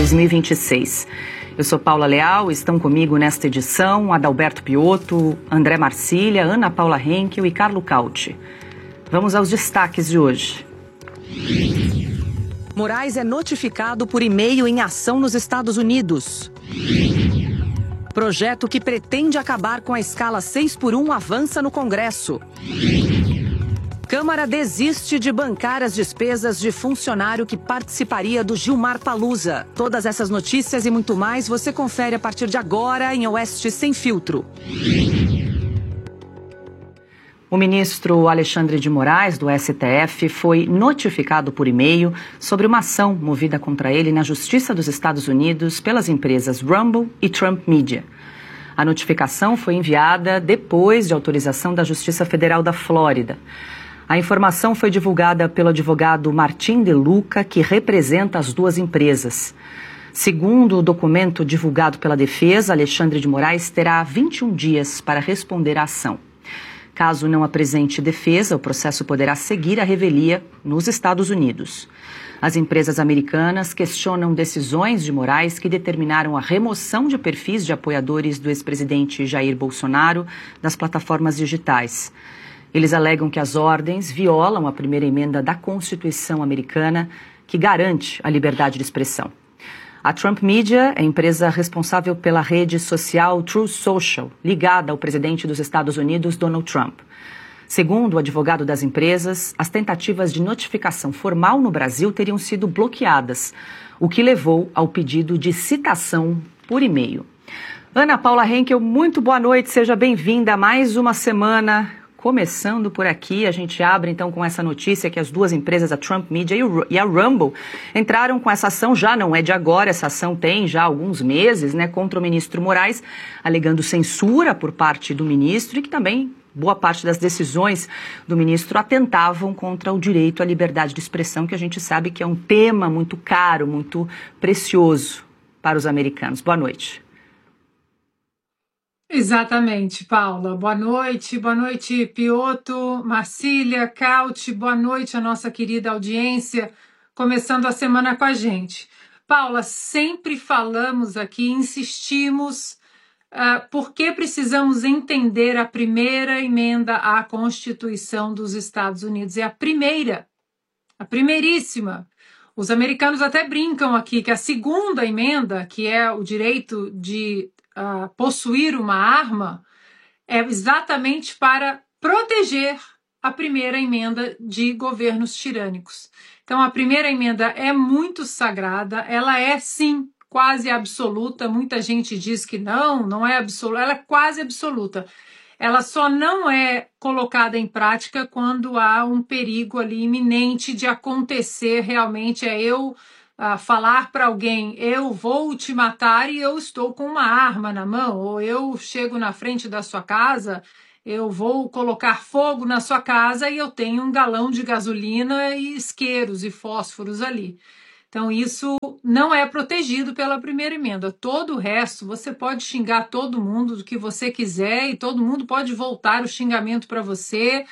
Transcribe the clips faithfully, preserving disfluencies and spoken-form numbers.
dois mil e vinte e seis. Eu sou Paula Leal, estão comigo nesta edição Adalberto Piotto, André Marcília, Ana Paula Henkel e Carlo Cauti. Vamos aos destaques de hoje. Moraes é notificado por e-mail em ação nos Estados Unidos. Projeto que pretende acabar com a escala seis por um avança no Congresso. Câmara desiste de bancar as despesas de funcionário que participaria do Gilmar Palusa. Todas essas notícias e muito mais você confere a partir de agora em Oeste Sem Filtro. O ministro Alexandre de Moraes, do S T F, foi notificado por e-mail sobre uma ação movida contra ele na Justiça dos Estados Unidos pelas empresas Rumble e Trump Media. A notificação foi enviada depois de autorização da Justiça Federal da Flórida. A informação foi divulgada pelo advogado Martim de Luca, que representa as duas empresas. Segundo o documento divulgado pela defesa, Alexandre de Moraes terá vinte e um dias para responder à ação. Caso não apresente defesa, o processo poderá seguir à revelia nos Estados Unidos. As empresas americanas questionam decisões de Moraes que determinaram a remoção de perfis de apoiadores do ex-presidente Jair Bolsonaro das plataformas digitais. Eles alegam que as ordens violam a primeira emenda da Constituição americana, que garante a liberdade de expressão. A Trump Media é a empresa responsável pela rede social Truth Social, ligada ao presidente dos Estados Unidos, Donald Trump. Segundo o advogado das empresas, as tentativas de notificação formal no Brasil teriam sido bloqueadas, o que levou ao pedido de citação por e-mail. Ana Paula Henkel, muito boa noite, seja bem-vinda a mais uma semana. Começando por aqui, a gente abre então com essa notícia que as duas empresas, a Trump Media e a Rumble, entraram com essa ação, já não é de agora, essa ação tem já alguns meses, né, contra o ministro Moraes, alegando censura por parte do ministro e que também boa parte das decisões do ministro atentavam contra o direito à liberdade de expressão, que a gente sabe que é um tema muito caro, muito precioso para os americanos. Boa noite. Exatamente, Paula. Boa noite, boa noite, Piotto, Marcília, Cauti, boa noite a nossa querida audiência, começando a semana com a gente. Paula, sempre falamos aqui, insistimos, uh, por que precisamos entender a primeira emenda à Constituição dos Estados Unidos. É a primeira, a primeiríssima. Os americanos até brincam aqui que a segunda emenda, que é o direito de Uh, possuir uma arma, é exatamente para proteger a primeira emenda de governos tirânicos. Então, a primeira emenda é muito sagrada, ela é, sim, quase absoluta. Muita gente diz que não, não é absoluta, ela é quase absoluta. Ela só não é colocada em prática quando há um perigo ali iminente de acontecer realmente, é eu Uh, falar para alguém, eu vou te matar e eu estou com uma arma na mão, ou eu chego na frente da sua casa, eu vou colocar fogo na sua casa e eu tenho um galão de gasolina e isqueiros e fósforos ali. Então isso não é protegido pela primeira emenda. Todo o resto, você pode xingar todo mundo do que você quiser e todo mundo pode voltar o xingamento para você,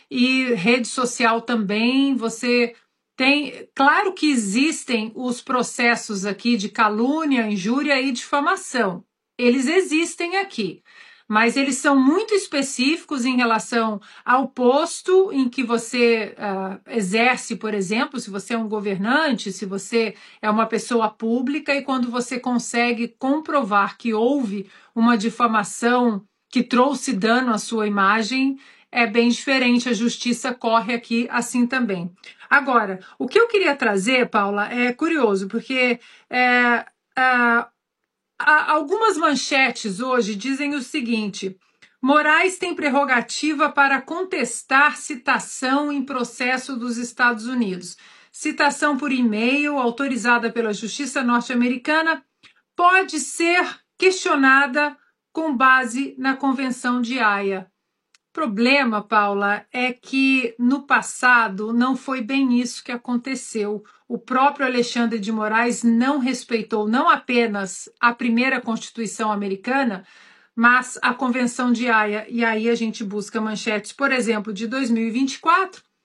e rede social também, você... Tem, claro que existem os processos aqui de calúnia, injúria e difamação. Eles existem aqui, mas eles são muito específicos em relação ao posto em que você uh, exerce, por exemplo, se você é um governante, se você é uma pessoa pública, e quando você consegue comprovar que houve uma difamação que trouxe dano à sua imagem, é bem diferente, a justiça corre aqui assim também. Agora, o que eu queria trazer, Paula, é curioso, porque é, é, algumas manchetes hoje dizem o seguinte: Moraes tem prerrogativa para contestar citação em processo dos Estados Unidos. Citação por e-mail autorizada pela Justiça norte-americana pode ser questionada com base na Convenção de Haia. O problema, Paula, é que no passado não foi bem isso que aconteceu. O próprio Alexandre de Moraes não respeitou não apenas a primeira Constituição americana, mas a Convenção de Haia. E aí a gente busca manchetes, por exemplo, de dois mil e vinte e quatro,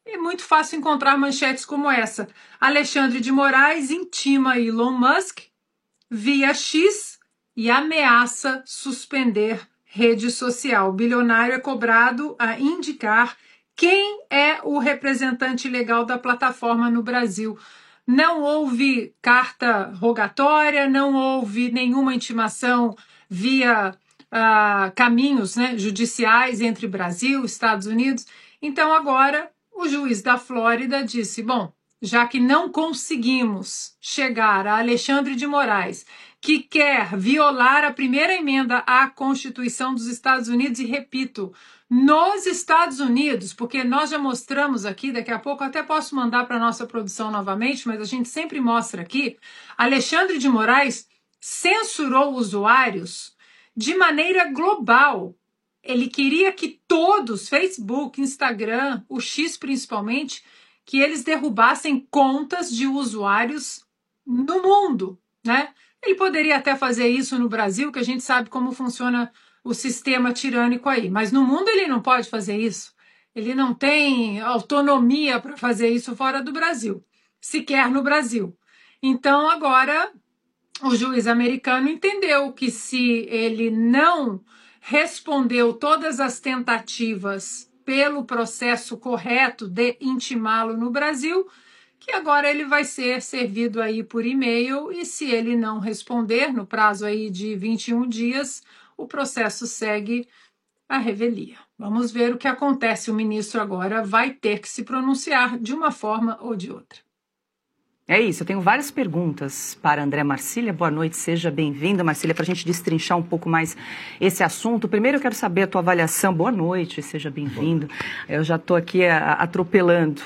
É muito fácil encontrar manchetes como essa. Alexandre de Moraes intima Elon Musk via X e ameaça suspender rede social. O bilionário é cobrado a indicar quem é o representante legal da plataforma no Brasil. Não houve carta rogatória, não houve nenhuma intimação via uh, caminhos, né, judiciais entre Brasil e Estados Unidos. Então agora o juiz da Flórida disse, bom, já que não conseguimos chegar a Alexandre de Moraes, que quer violar a primeira emenda à Constituição dos Estados Unidos, e repito, nos Estados Unidos, porque nós já mostramos aqui, daqui a pouco até posso mandar para a nossa produção novamente, mas a gente sempre mostra aqui, Alexandre de Moraes censurou usuários de maneira global. Ele queria que todos, Facebook, Instagram, o X principalmente, que eles derrubassem contas de usuários no mundo, né? Ele poderia até fazer isso no Brasil, que a gente sabe como funciona o sistema tirânico aí, mas no mundo ele não pode fazer isso. Ele não tem autonomia para fazer isso fora do Brasil, sequer no Brasil. Então agora o juiz americano entendeu que se ele não respondeu todas as tentativas pelo processo correto de intimá-lo no Brasil, que agora ele vai ser servido aí por e-mail, e se ele não responder no prazo aí de vinte e um dias, o processo segue à revelia. Vamos ver o que acontece. O ministro agora vai ter que se pronunciar de uma forma ou de outra. É isso, eu tenho várias perguntas para André Marcília. Boa noite, seja bem-vinda, Marcília, para a gente destrinchar um pouco mais esse assunto. Primeiro eu quero saber a tua avaliação. Boa noite, seja bem-vindo. Eu já estou aqui a, atropelando.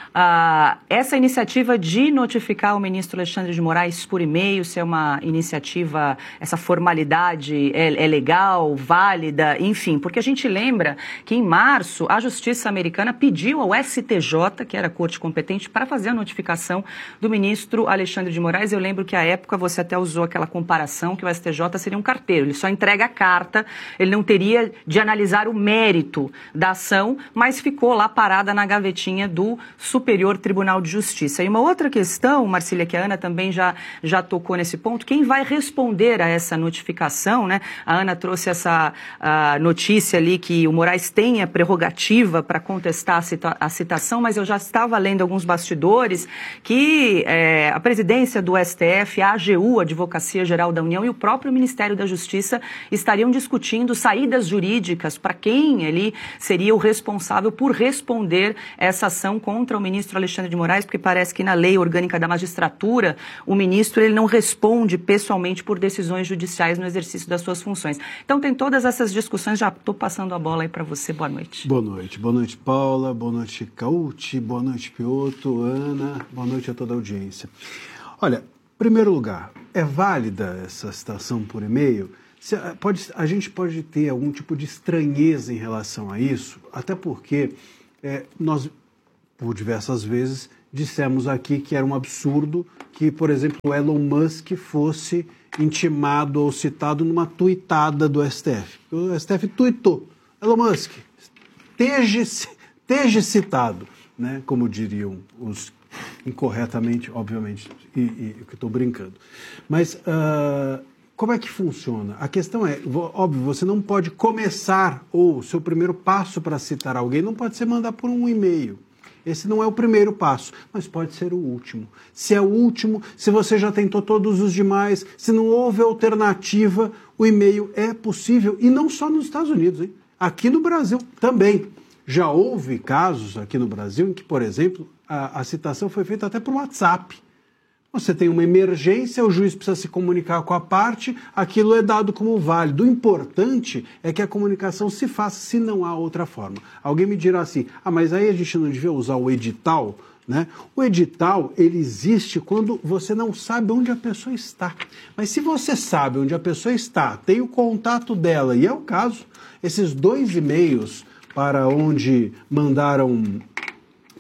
Ah, essa iniciativa de notificar o ministro Alexandre de Moraes por e-mail, se é uma iniciativa, essa formalidade é, é legal, válida, enfim, porque a gente lembra que em março a Justiça Americana pediu ao S T J, que era a corte competente, para fazer a notificação do ministro Alexandre de Moraes. Eu lembro que à época você até usou aquela comparação que o S T J seria um carteiro, ele só entrega a carta, ele não teria de analisar o mérito da ação, mas ficou lá parada na gavetinha do Superior Tribunal de Justiça. E uma outra questão, Marcília, que a Ana também já, já tocou nesse ponto, quem vai responder a essa notificação, né? A Ana trouxe essa a notícia ali que o Moraes tem a prerrogativa para contestar a, cita, a citação, mas eu já estava lendo alguns bastidores que é, a presidência do S T F, a AGU, a Advocacia Geral da União, e o próprio Ministério da Justiça estariam discutindo saídas jurídicas para quem ali seria o responsável por responder essa ação contra o ministro Alexandre de Moraes, porque parece que na lei orgânica da magistratura, o ministro ele não responde pessoalmente por decisões judiciais no exercício das suas funções. Então tem todas essas discussões, já estou passando a bola aí para você. Boa noite. Boa noite. Boa noite, Paula. Boa noite, Cauti. Boa noite, Pioto, Ana. Boa noite a toda a audiência. Olha, em primeiro lugar, é válida essa citação por e-mail? Se, pode, a gente pode ter algum tipo de estranheza em relação a isso, até porque é, nós, por diversas vezes, dissemos aqui que era um absurdo que, por exemplo, o Elon Musk fosse intimado ou citado numa tuitada do S T F. O S T F tuitou, Elon Musk, esteja, esteja citado, né? Como diriam os incorretamente, obviamente, e, e que estou brincando. Mas uh, como é que funciona? A questão é, óbvio, você não pode começar, ou o seu primeiro passo para citar alguém não pode ser mandar por um e-mail. Esse não é o primeiro passo, mas pode ser o último. Se é o último, se você já tentou todos os demais, se não houve alternativa, o e-mail é possível, e não só nos Estados Unidos, hein? Aqui no Brasil também. Já houve casos aqui no Brasil em que, por exemplo, a, a citação foi feita até por WhatsApp. Você tem uma emergência, o juiz precisa se comunicar com a parte, aquilo é dado como válido. O importante é que a comunicação se faça, se não há outra forma. Alguém me dirá assim, ah, mas aí a gente não devia usar o edital, né? O edital, ele existe quando você não sabe onde a pessoa está. Mas se você sabe onde a pessoa está, tem o contato dela, e é o caso, esses dois e-mails para onde mandaram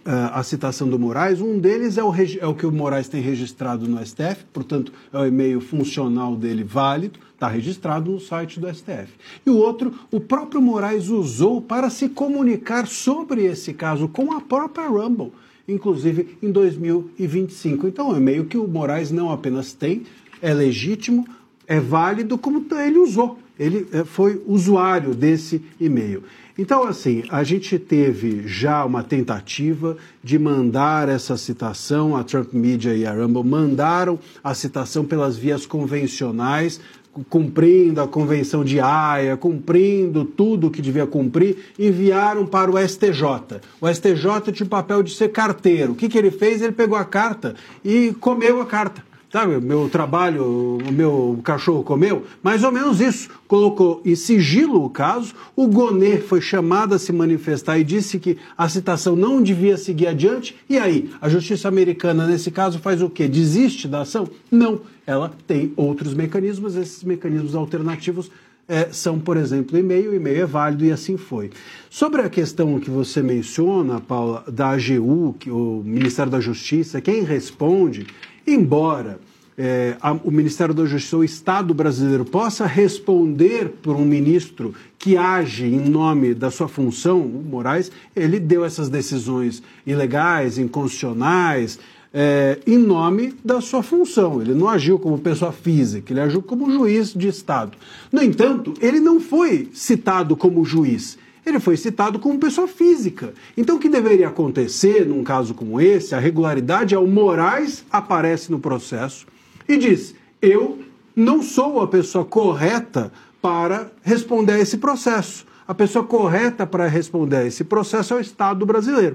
a citação do Moraes. Um deles é o, é o que o Moraes tem registrado no S T F, portanto, é o e-mail funcional dele válido, está registrado no site do S T F. E o outro, o próprio Moraes usou para se comunicar sobre esse caso com a própria Rumble, inclusive em dois mil e vinte e cinco. Então, é um e-mail que o Moraes não apenas tem, é legítimo, é válido, como ele usou. Ele foi usuário desse e-mail. Então, assim, a gente teve já uma tentativa de mandar essa citação, a Trump Media e a Rumble mandaram a citação pelas vias convencionais, cumprindo a Convenção de Haia, cumprindo tudo o que devia cumprir, enviaram para o S T J. O S T J tinha o papel de ser carteiro. O que, que ele fez? Ele pegou a carta e comeu a carta. Sabe, o meu trabalho, o meu cachorro comeu, mais ou menos isso. Colocou em sigilo o caso, o Gonê foi chamado a se manifestar e disse que a citação não devia seguir adiante. E aí, a justiça americana, nesse caso, faz o quê? Desiste da ação? Não, ela tem outros mecanismos, esses mecanismos alternativos é, são, por exemplo, e-mail, o e-mail é válido e assim foi. Sobre a questão que você menciona, Paula, da A G U, que o Ministério da Justiça, quem responde... Embora é, a, o Ministério da Justiça, o Estado brasileiro, possa responder por um ministro que age em nome da sua função, o Moraes, ele deu essas decisões ilegais, inconstitucionais, é, em nome da sua função. Ele não agiu como pessoa física, ele agiu como juiz de Estado. No entanto, ele não foi citado como juiz. Ele foi citado como pessoa física. Então, o que deveria acontecer num caso como esse, a regularidade é o Moraes aparece no processo e diz, eu não sou a pessoa correta para responder a esse processo. A pessoa correta para responder a esse processo é o Estado brasileiro.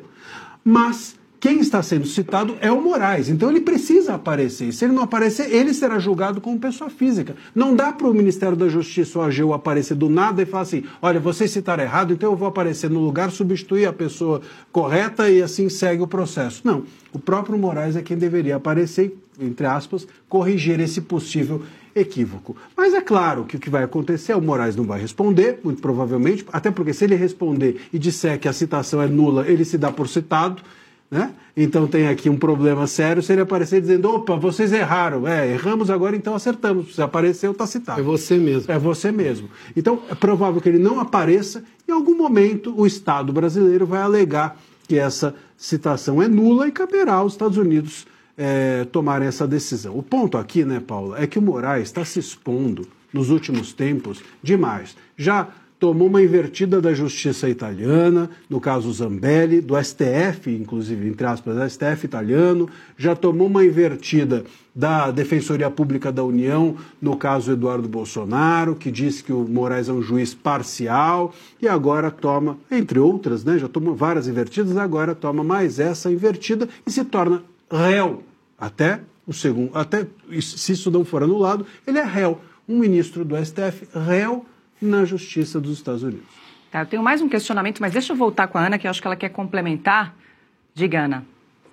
Mas quem está sendo citado é o Moraes, então ele precisa aparecer. Se ele não aparecer, ele será julgado como pessoa física. Não dá para o Ministério da Justiça, o A G U, aparecer do nada e falar assim, olha, vocês citaram errado, então eu vou aparecer no lugar, substituir a pessoa correta e assim segue o processo. Não, o próprio Moraes é quem deveria aparecer, entre aspas, corrigir esse possível equívoco. Mas é claro que o que vai acontecer é o Moraes não vai responder, muito provavelmente, até porque se ele responder e disser que a citação é nula, ele se dá por citado, né? Então tem aqui um problema sério se ele aparecer dizendo, opa, vocês erraram, é, erramos agora, então acertamos, se apareceu, está citado. É você mesmo. É você mesmo. Então é provável que ele não apareça, em algum momento o Estado brasileiro vai alegar que essa citação é nula e caberá aos Estados Unidos é, tomarem essa decisão. O ponto aqui, né, Paula, é que o Moraes está se expondo nos últimos tempos demais. Já tomou uma invertida da justiça italiana, no caso Zambelli, do S T F, inclusive, entre aspas, S T F italiano, já tomou uma invertida da Defensoria Pública da União, no caso Eduardo Bolsonaro, que disse que o Moraes é um juiz parcial, e agora toma, entre outras, né, já tomou várias invertidas, agora toma mais essa invertida e se torna réu, até o segundo, até se isso não for anulado, ele é réu, um ministro do S T F réu na Justiça dos Estados Unidos. Tá, eu tenho mais um questionamento, mas deixa eu voltar com a Ana, que eu acho que ela quer complementar. Diga, Ana.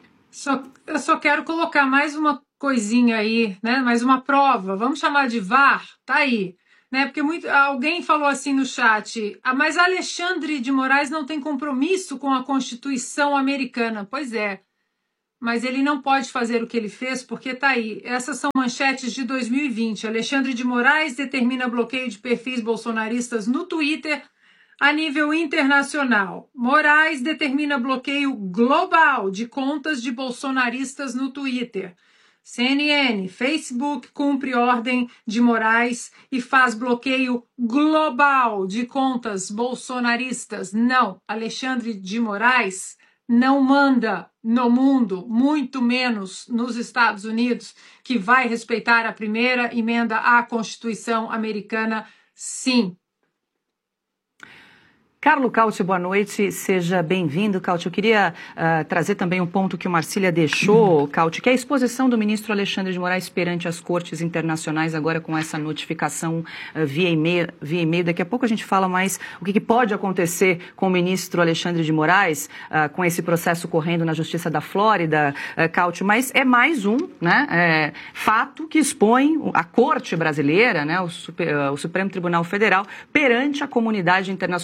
Só, eu só quero colocar mais uma coisinha aí, né? Mais uma prova. Vamos chamar de V A R? Tá aí. Né? Porque muito, alguém falou assim no chat, ah, mas Alexandre de Moraes não tem compromisso com a Constituição americana. Pois é. Mas ele não pode fazer o que ele fez, porque tá aí. Essas são manchetes de dois mil e vinte. Alexandre de Moraes determina bloqueio de perfis bolsonaristas no Twitter a nível internacional. Moraes determina bloqueio global de contas de bolsonaristas no Twitter. C N N, Facebook cumpre ordem de Moraes e faz bloqueio global de contas bolsonaristas. Não, Alexandre de Moraes não manda no mundo, muito menos nos Estados Unidos, que vai respeitar a primeira emenda à Constituição americana, sim. Carlo Cauti, boa noite, seja bem-vindo. Cauti, eu queria uh, trazer também um ponto que o Marcília deixou, Cauti, que é a exposição do ministro Alexandre de Moraes perante as cortes internacionais, agora com essa notificação uh, via e-mail, via e-mail. Daqui a pouco a gente fala mais o que, que pode acontecer com o ministro Alexandre de Moraes, uh, com esse processo correndo na Justiça da Flórida, uh, Cauti, mas é mais um, né, é, fato que expõe a Corte brasileira, né, o, super, uh, o Supremo Tribunal Federal, perante a comunidade internacional. Marcília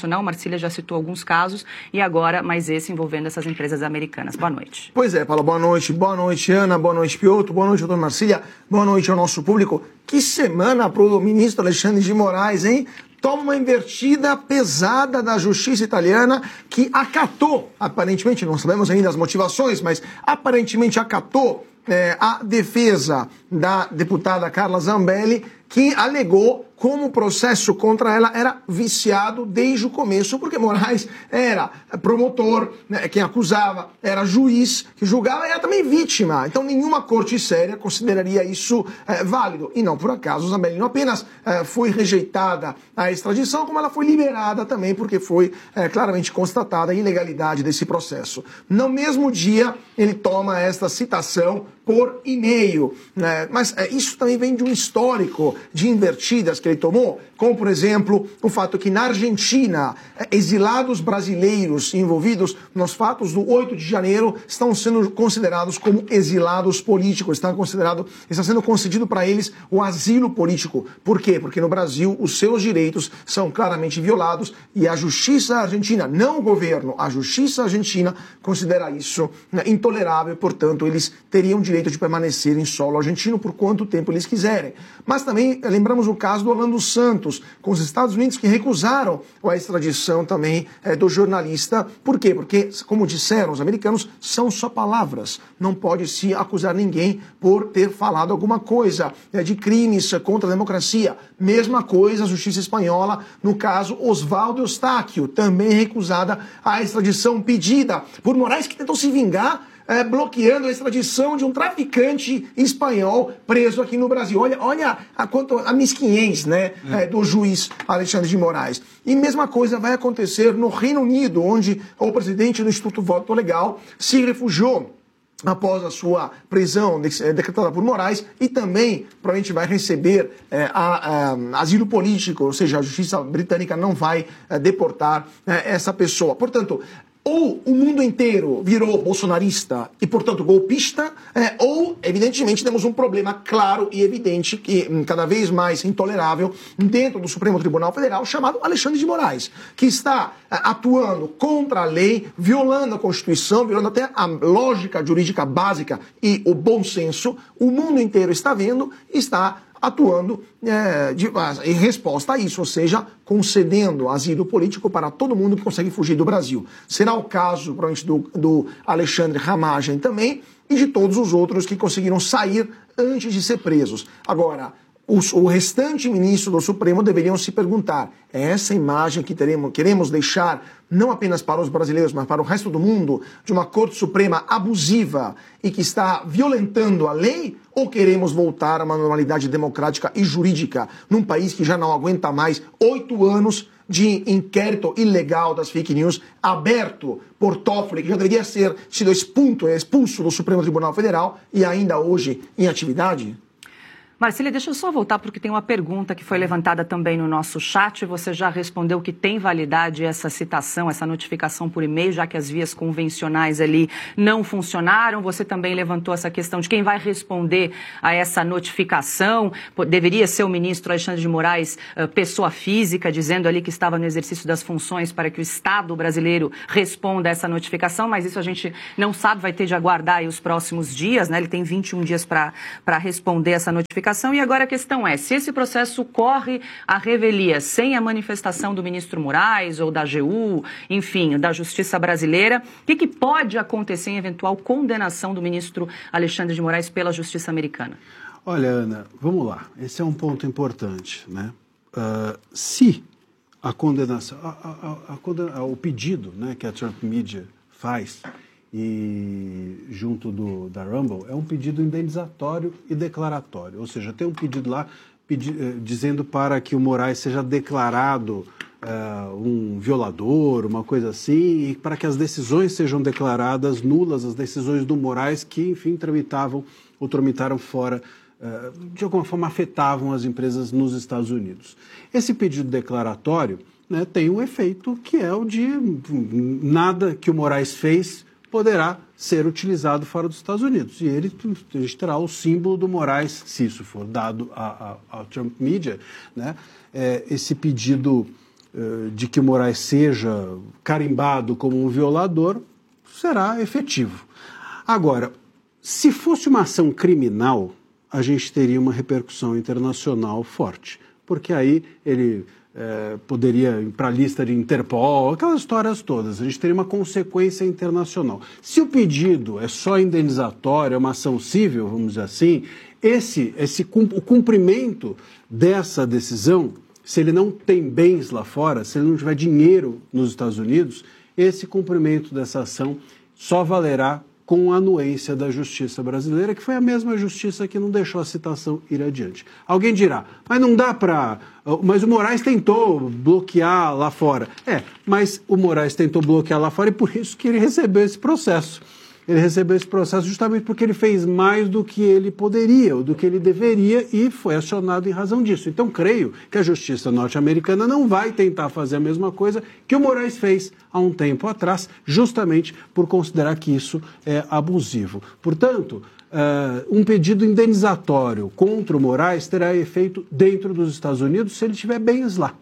Marcília já citou alguns casos e agora mais esse envolvendo essas empresas americanas. Boa noite. Pois é, Paula, boa noite. Boa noite, Ana. Boa noite, Piotr. Boa noite, doutor Marcília. Boa noite ao nosso público. Que semana para o ministro Alexandre de Moraes, hein? Toma uma invertida pesada da justiça italiana que acatou, aparentemente, não sabemos ainda as motivações, mas aparentemente acatou é, a defesa da deputada Carla Zambelli, que alegou como o processo contra ela era viciado desde o começo, porque Moraes era promotor, né, quem acusava, era juiz, que julgava, era também vítima. Então nenhuma corte séria consideraria isso é, válido. E não por acaso, Zambelli não apenas é, foi rejeitada a extradição, como ela foi liberada também, porque foi é, claramente constatada a ilegalidade desse processo. No mesmo dia, ele toma esta citação por e-mail, né? Mas é, isso também vem de um histórico de invertidas que ele tomou, como, por exemplo, o fato que na Argentina, exilados brasileiros envolvidos nos fatos do oito de janeiro estão sendo considerados como exilados políticos, está, considerado, está sendo concedido para eles o asilo político. Por quê? Porque no Brasil os seus direitos são claramente violados e a justiça argentina, não o governo, a justiça argentina considera isso, né, intolerável, portanto eles teriam direito de permanecer em solo argentino por quanto tempo eles quiserem. Mas também lembramos o caso do Orlando Santos, com os Estados Unidos que recusaram a extradição também é, do jornalista. Por quê? Porque, como disseram os americanos, são só palavras. Não pode se acusar ninguém por ter falado alguma coisa é, de crimes contra a democracia. Mesma coisa a justiça espanhola, no caso Oswaldo Eustáquio, também recusada a extradição pedida por Moraes, que tentou se vingar É, bloqueando a extradição de um traficante espanhol preso aqui no Brasil. Olha, olha a, quanto, a mesquinhez, né, é. É, do juiz Alexandre de Moraes. E mesma coisa vai acontecer no Reino Unido, onde o presidente do Instituto Voto Legal se refugiou após a sua prisão decretada por Moraes e também provavelmente vai receber é, a, a, asilo político, ou seja, a justiça britânica não vai é, deportar é, essa pessoa. Portanto, ou o mundo inteiro virou bolsonarista e, portanto, golpista, é, ou, evidentemente, temos um problema claro e evidente, que cada vez mais intolerável, dentro do Supremo Tribunal Federal, chamado Alexandre de Moraes, que está é, atuando contra a lei, violando a Constituição, violando até a lógica jurídica básica e o bom senso. O mundo inteiro está vendo e está atuando é, de, em resposta a isso, ou seja, concedendo asilo político para todo mundo que consegue fugir do Brasil. Será o caso, provavelmente, do, do Alexandre Ramagem também e de todos os outros que conseguiram sair antes de ser presos. Agora, os, o restante ministro do Supremo deveriam se perguntar, é essa imagem que teremos, queremos deixar não apenas para os brasileiros, mas para o resto do mundo, de uma Corte Suprema abusiva e que está violentando a lei, ou queremos voltar a uma normalidade democrática e jurídica num país que já não aguenta mais oito anos de inquérito ilegal das fake news aberto por Toffoli, que já deveria ser sido expulso, expulso do Supremo Tribunal Federal e ainda hoje em atividade? Marcília, deixa eu só voltar porque tem uma pergunta que foi levantada também no nosso chat. Você já respondeu que tem validade essa citação, essa notificação por e-mail, já que as vias convencionais ali não funcionaram. Você também levantou essa questão de quem vai responder a essa notificação. Deveria ser o ministro Alexandre de Moraes, pessoa física, dizendo ali que estava no exercício das funções para que o Estado brasileiro responda a essa notificação, mas isso a gente não sabe, vai ter de aguardar aí os próximos dias, né? Ele tem vinte e um dias para para responder essa notificação. E agora a questão é, se esse processo corre à revelia sem a manifestação do ministro Moraes ou da A G U, enfim, da Justiça Brasileira, o que, que pode acontecer em eventual condenação do ministro Alexandre de Moraes pela Justiça Americana? Olha, Ana, vamos lá. Esse é um ponto importante, né? Uh, se a condenação, a, a, a condena, o pedido, né, que a Trump Media faz e junto do, da Rumble, é um pedido indenizatório e declaratório, ou seja, tem um pedido lá pedi, eh, dizendo para que o Moraes seja declarado uh, um violador, uma coisa assim, e para que as decisões sejam declaradas nulas, as decisões do Moraes que, enfim, tramitavam ou tramitaram fora, uh, de alguma forma afetavam as empresas nos Estados Unidos. Esse pedido declaratório, né, tem um efeito que é o de nada que o Moraes fez poderá ser utilizado fora dos Estados Unidos. E ele a gente terá o símbolo do Moraes, se isso for dado ao Trump Media, né? É, esse pedido de que o Moraes seja carimbado como um violador será efetivo. Agora, se fosse uma ação criminal, a gente teria uma repercussão internacional forte, porque aí ele é, poderia ir para a lista de Interpol, aquelas histórias todas, a gente teria uma consequência internacional. Se o pedido é só indenizatório, é uma ação civil, vamos dizer assim, esse, esse, o cumprimento dessa decisão, se ele não tem bens lá fora, se ele não tiver dinheiro nos Estados Unidos, esse cumprimento dessa ação só valerá com a anuência da justiça brasileira, que foi a mesma justiça que não deixou a citação ir adiante. Alguém dirá, mas não dá para... Mas o Moraes tentou bloquear lá fora. É, mas o Moraes tentou bloquear lá fora e por isso que ele recebeu esse processo. Ele recebeu esse processo justamente porque ele fez mais do que ele poderia, ou do que ele deveria, e foi acionado em razão disso. Então, creio que a justiça norte-americana não vai tentar fazer a mesma coisa que o Moraes fez há um tempo atrás, justamente por considerar que isso é abusivo. Portanto, uh, um pedido indenizatório contra o Moraes terá efeito dentro dos Estados Unidos se ele tiver bens lá.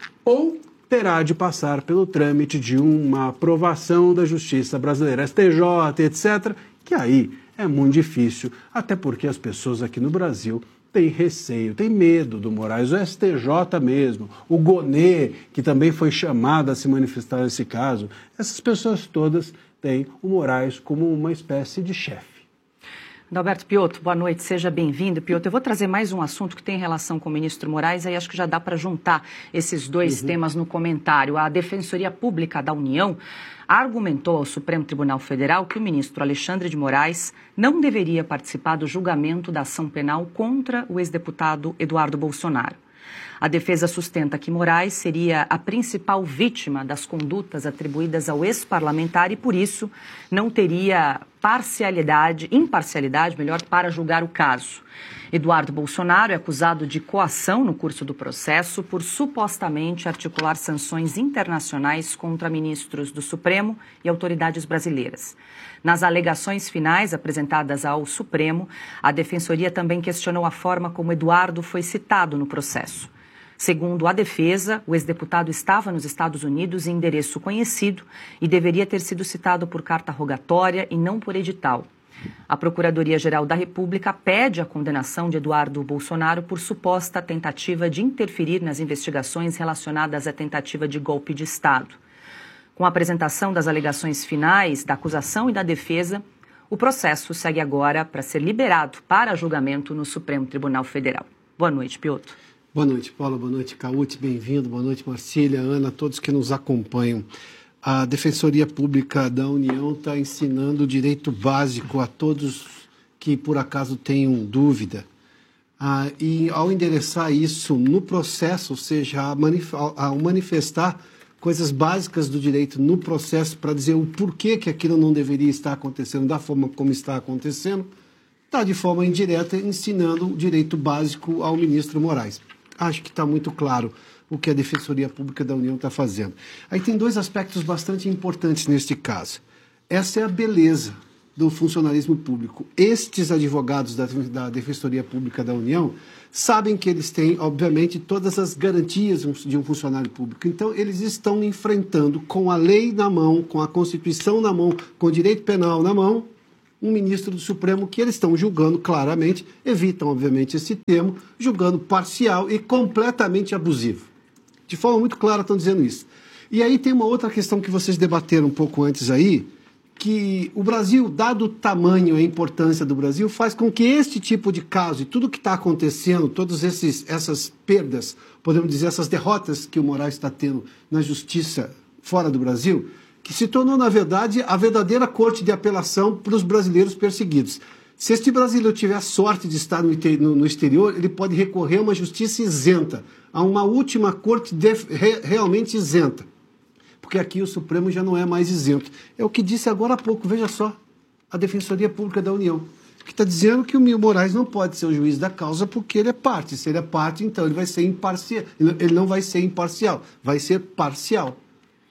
Ou terá de passar pelo trâmite de uma aprovação da justiça brasileira, S T J, etcétera, que aí é muito difícil, até porque as pessoas aqui no Brasil têm receio, têm medo do Moraes, o S T J mesmo, o Gonê, que também foi chamado a se manifestar nesse caso, essas pessoas todas têm o Moraes como uma espécie de chefe. Adalberto Piotto, boa noite, seja bem-vindo. Piotto, eu vou trazer mais um assunto que tem relação com o ministro Moraes, aí acho que já dá para juntar esses dois uhum. temas no comentário. A Defensoria Pública da União argumentou ao Supremo Tribunal Federal que o ministro Alexandre de Moraes não deveria participar do julgamento da ação penal contra o ex-deputado Eduardo Bolsonaro. A defesa sustenta que Moraes seria a principal vítima das condutas atribuídas ao ex-parlamentar e, por isso, não teria parcialidade, imparcialidade, melhor, para julgar o caso. Eduardo Bolsonaro é acusado de coação no curso do processo por supostamente articular sanções internacionais contra ministros do Supremo e autoridades brasileiras. Nas alegações finais apresentadas ao Supremo, a Defensoria também questionou a forma como Eduardo foi citado no processo. Segundo a defesa, o ex-deputado estava nos Estados Unidos em endereço conhecido e deveria ter sido citado por carta rogatória e não por edital. A Procuradoria-Geral da República pede a condenação de Eduardo Bolsonaro por suposta tentativa de interferir nas investigações relacionadas à tentativa de golpe de Estado. Com a apresentação das alegações finais da acusação e da defesa, o processo segue agora para ser liberado para julgamento no Supremo Tribunal Federal. Boa noite, Piotto. Boa noite, Paula. Boa noite, Cauti. Bem-vindo. Boa noite, Marcília, Ana, todos que nos acompanham. A Defensoria Pública da União está ensinando o direito básico a todos que, por acaso, tenham dúvida. Ah, e, ao endereçar isso no processo, ou seja, a manif- ao manifestar coisas básicas do direito no processo para dizer o porquê que aquilo não deveria estar acontecendo da forma como está acontecendo, está, de forma indireta, ensinando o direito básico ao ministro Moraes. Acho que está muito claro o que a Defensoria Pública da União está fazendo. Aí tem dois aspectos bastante importantes neste caso. Essa é a beleza do funcionalismo público. Estes advogados da, da Defensoria Pública da União sabem que eles têm, obviamente, todas as garantias de um funcionário público. Então, eles estão enfrentando, com a lei na mão, com a Constituição na mão, com o direito penal na mão, um ministro do Supremo que eles estão julgando claramente, evitam, obviamente, esse termo, julgando parcial e completamente abusivo. De forma muito clara estão dizendo isso. E aí tem uma outra questão que vocês debateram um pouco antes aí, que o Brasil, dado o tamanho e a importância do Brasil, faz com que este tipo de caso e tudo que está acontecendo, todas essas perdas, podemos dizer, essas derrotas que o Moraes está tendo na justiça fora do Brasil, que se tornou, na verdade, a verdadeira corte de apelação para os brasileiros perseguidos. Se este brasileiro tiver a sorte de estar no exterior, ele pode recorrer a uma justiça isenta, a uma última corte de, re, realmente isenta. Porque aqui o Supremo já não é mais isento. É o que disse agora há pouco, veja só, a Defensoria Pública da União, que está dizendo que o Moraes não pode ser o juiz da causa porque ele é parte. Se ele é parte, então ele vai ser imparcial. Ele não vai ser imparcial, vai ser parcial.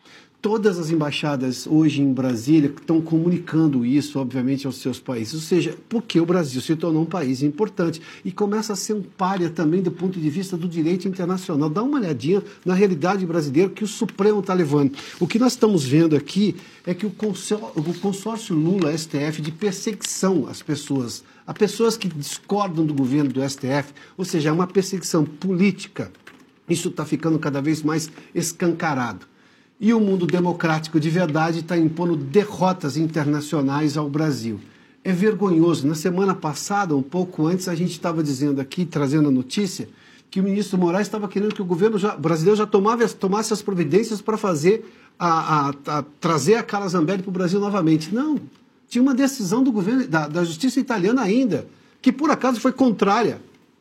todas as embaixadas hoje em Brasília estão comunicando isso, obviamente, aos seus países. Ou seja, porque o Brasil se tornou um país importante e começa a ser um pária também do ponto de vista do direito internacional. Dá uma olhadinha na realidade brasileira que o Supremo está levando. O que nós estamos vendo aqui é que o consórcio, o consórcio Lula-S T F de perseguição às pessoas, a pessoas que discordam do governo do S T F, ou seja, é uma perseguição política. Isso está ficando cada vez mais escancarado. E o mundo democrático de verdade está impondo derrotas internacionais ao Brasil. É vergonhoso. Na semana passada, um pouco antes, a gente estava dizendo aqui, trazendo a notícia, que o ministro Moraes estava querendo que o governo já, brasileiro já tomava, tomasse as providências para fazer a, a, a, trazer a Carla Zambelli para o Brasil novamente. Não. Tinha uma decisão do governo, da, da justiça italiana ainda, que por acaso foi contrária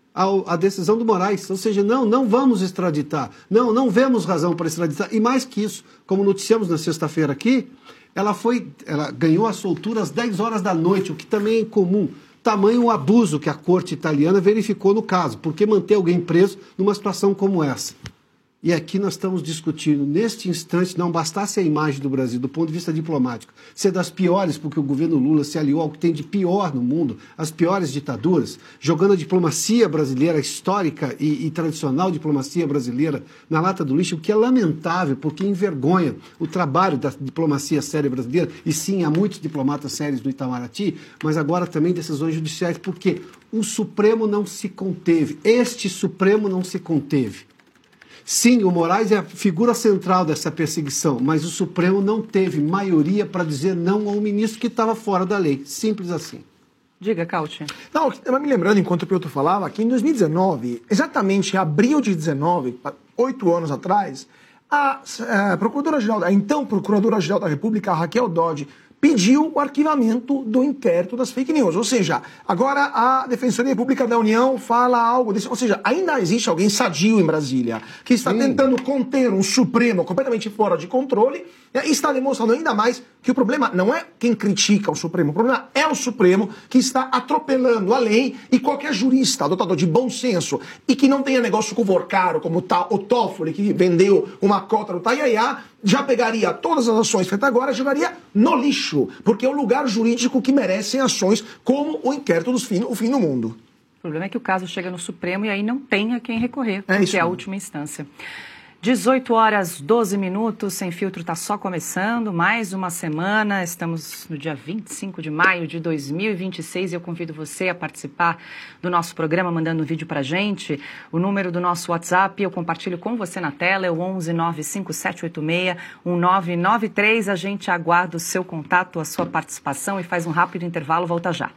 a decisão do Moraes, ou seja, não, não vamos extraditar, não, não vemos razão para extraditar, e mais que isso, como noticiamos na sexta-feira aqui, ela foi, ela ganhou a soltura às dez horas da noite, o que também é incomum, tamanho abuso que a corte italiana verificou no caso, porque manter alguém preso numa situação como essa. E aqui nós estamos discutindo, neste instante, não bastasse a imagem do Brasil, do ponto de vista diplomático, ser das piores, porque o governo Lula se aliou ao que tem de pior no mundo, as piores ditaduras, jogando a diplomacia brasileira, histórica e, e tradicional diplomacia brasileira, na lata do lixo, o que é lamentável, porque envergonha o trabalho da diplomacia séria brasileira, e sim, há muitos diplomatas sérios do Itamaraty, mas agora também decisões judiciais, porque o Supremo não se conteve, este Supremo não se conteve. Sim, o Moraes é a figura central dessa perseguição, mas o Supremo não teve maioria para dizer não ao ministro que estava fora da lei. Simples assim. Diga, Cauti. Não, estava me lembrando, enquanto o Piotr falava, que em dois mil e dezenove, exatamente em abril de dezenove, oito anos atrás, a, a Procuradora-Geral, a então Procuradora-Geral da República, a Raquel Dodge, pediu o arquivamento do inquérito das fake news. Ou seja, agora a Defensoria Pública da União fala algo desse. Ou seja, ainda existe alguém sadio em Brasília que está Sim. tentando conter um Supremo completamente fora de controle e está demonstrando ainda mais que o problema não é quem critica o Supremo, o problema é o Supremo que está atropelando a lei e qualquer jurista dotado de bom senso e que não tenha negócio com o Vorcaro, como o Toffoli, que vendeu uma cota do Taiaiá, já pegaria todas as ações feitas agora e jogaria no lixo, porque é o lugar jurídico que merecem ações como o inquérito do fim, o fim do mundo. O problema é que o caso chega no Supremo e aí não tem a quem recorrer, é que é a última instância. dezoito horas, doze minutos, Sem Filtro está só começando, mais uma semana, estamos no dia vinte e cinco de maio de dois mil e vinte e seis e eu convido você a participar do nosso programa mandando um vídeo para a gente. O número do nosso WhatsApp eu compartilho com você na tela, é o onze nove cinco sete oito seis um nove nove três. A gente aguarda o seu contato, a sua participação e faz um rápido intervalo, volta já.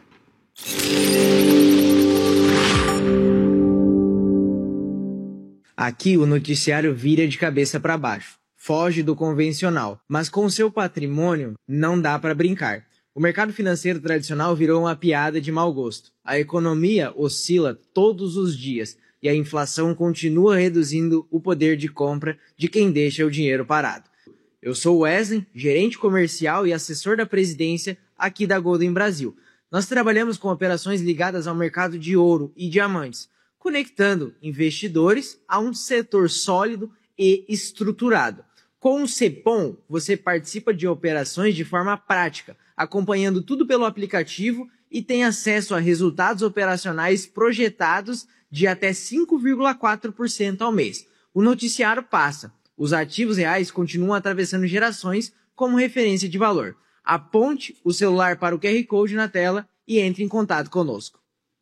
Aqui o noticiário vira de cabeça para baixo, foge do convencional, mas com seu patrimônio não dá para brincar. O mercado financeiro tradicional virou uma piada de mau gosto. A economia oscila todos os dias e a inflação continua reduzindo o poder de compra de quem deixa o dinheiro parado. Eu sou Wesley, gerente comercial e assessor da presidência aqui da Golden Brasil. Nós trabalhamos com operações ligadas ao mercado de ouro e diamantes, conectando investidores a um setor sólido e estruturado. Com o Cepom, você participa de operações de forma prática, acompanhando tudo pelo aplicativo e tem acesso a resultados operacionais projetados de até cinco vírgula quatro por cento ao mês. O noticiário passa. Os ativos reais continuam atravessando gerações como referência de valor. Aponte o celular para o Q R Code na tela e entre em contato conosco.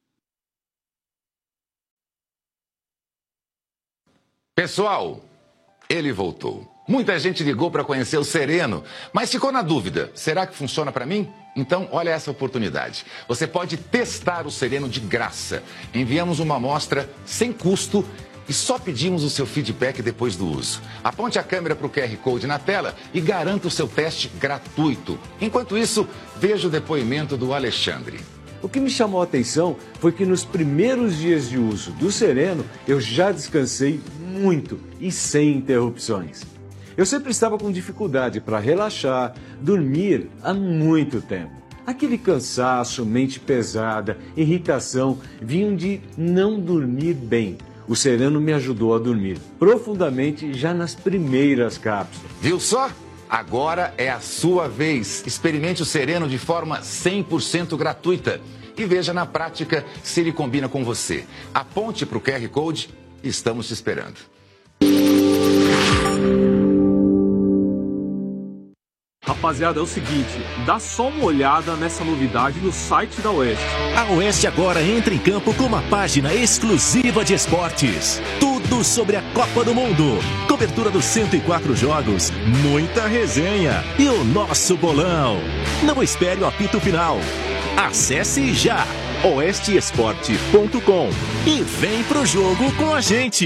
Pessoal, ele voltou. Muita gente ligou para conhecer o Sereno, mas ficou na dúvida. Será que funciona para mim? Então, olha essa oportunidade. Você pode testar o Sereno de graça. Enviamos uma amostra sem custo e só pedimos o seu feedback depois do uso. Aponte a câmera para o Q R Code na tela e garanta o seu teste gratuito. Enquanto isso, veja o depoimento do Alexandre. O que me chamou a atenção foi que nos primeiros dias de uso do Sereno, eu já descansei muito e sem interrupções. Eu sempre estava com dificuldade para relaxar, dormir há muito tempo. Aquele cansaço, mente pesada, irritação, vinham de não dormir bem. O Sereno me ajudou a dormir profundamente já nas primeiras cápsulas. Viu só? Agora é a sua vez. Experimente o Sereno de forma cem por cento gratuita e veja na prática se ele combina com você. Aponte para o Q R Code e estamos te esperando. Rapaziada, é o seguinte, dá só uma olhada nessa novidade no site da Oeste. A Oeste agora entra em campo com uma página exclusiva de esportes. Tudo sobre a Copa do Mundo. Cobertura dos cento e quatro jogos, muita resenha e o nosso bolão. Não espere o apito final. Acesse já oeste esporte ponto com e vem pro jogo com a gente.